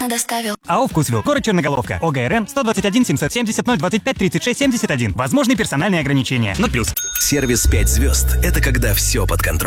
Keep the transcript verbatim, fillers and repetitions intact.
доставил. АО «Вкусвилл». Город Черноголовка. ОГРН сто двадцать один семьсот семьдесят ноль двадцать пять тридцать шесть семьдесят один. Возможны персональные ограничения. ноль плюс. Сервис пять звезд – это когда все под контролем.